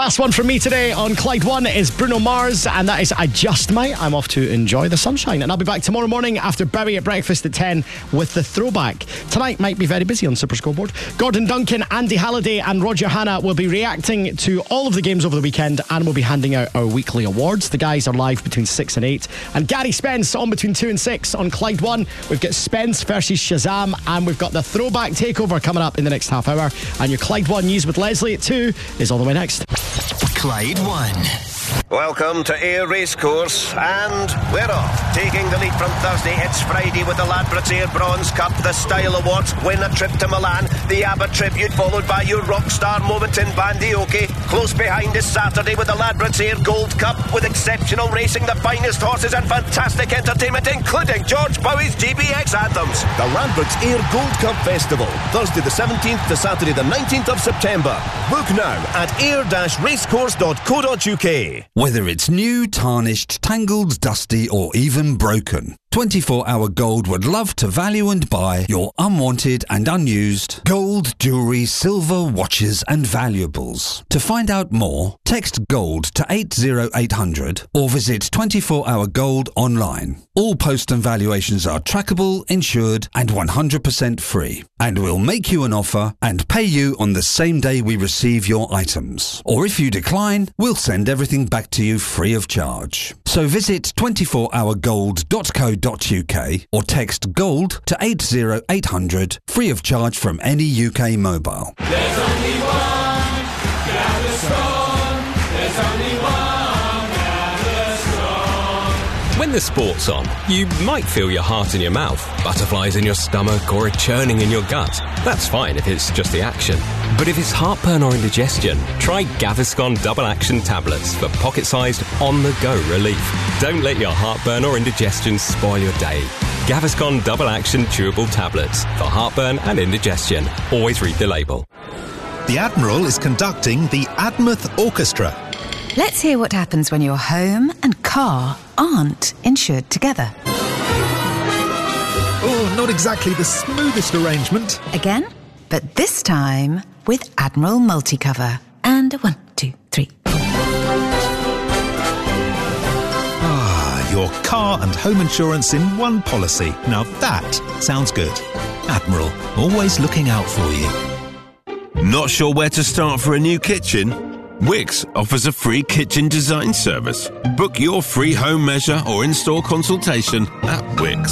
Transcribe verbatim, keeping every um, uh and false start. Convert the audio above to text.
Last one from me today on Clyde One is Bruno Mars, and that is I Just Might. I'm off to enjoy the sunshine, and I'll be back tomorrow morning after Bury at breakfast at ten with the throwback. Tonight might be very busy on Super Scoreboard. Gordon Duncan, Andy Halliday and Roger Hanna will be reacting to all of the games over the weekend, and we'll be handing out our weekly awards. The guys are live between six and eight, and Gary Spence on between two and six on Clyde One. We've got Spence versus Shazam, and we've got the throwback takeover coming up in the next half hour, and your Clyde One news with Leslie at two is all the way next. Clyde One. Welcome to Ayr Racecourse, and we're off. Taking the lead from Thursday, it's Friday with the Ladbrokes Ayr Bronze Cup, the Style Awards, win a trip to Milan, the Abbott Tribute, followed by your Rockstar moment in Bandioke. Close behind is Saturday with the Ladbrokes Ayr Gold Cup, with exceptional racing, the finest horses and fantastic entertainment, including George Bowie's G B X anthems. The Ladbrokes Ayr Gold Cup Festival, Thursday the seventeenth to Saturday the nineteenth of September. Book now at ayr dash racecourse dot co dot uk. Whether it's new, tarnished, tangled, dusty or even broken, twenty-four hour Gold would love to value and buy your unwanted and unused gold, jewellery, silver, watches and valuables. To find out more, text GOLD to eight oh eight hundred or visit twenty-four hour gold online. All post and valuations are trackable, insured and one hundred percent free. And we'll make you an offer and pay you on the same day we receive your items. Or if you decline, we'll send everything back to you free of charge. So visit twenty-four hour gold dot co dot uk or text GOLD to eight oh eight hundred, free of charge from any U K mobile. There's only one Gaviscon. There's only one Gaviscon. When the sport's on, you might feel your heart in your mouth, butterflies in your stomach or a churning in your gut. That's fine if it's just the action. But if it's heartburn or indigestion, try Gaviscon Double Action Tablets for pocket-sized, on-the-go relief. Don't let your heartburn or indigestion spoil your day. Gaviscon Double Action Chewable Tablets for heartburn and indigestion. Always read the label. The Admiral is conducting the Admouth Orchestra. Let's hear what happens when your home and car aren't insured together. Oh, not exactly the smoothest arrangement. Again, but this time with Admiral Multicover. And a one, two, three. Ah, your car and home insurance in one policy. Now that sounds good. Admiral, always looking out for you. Not sure where to start for a new kitchen? Wix offers a free kitchen design service. Book your free home measure or in-store consultation at Wix.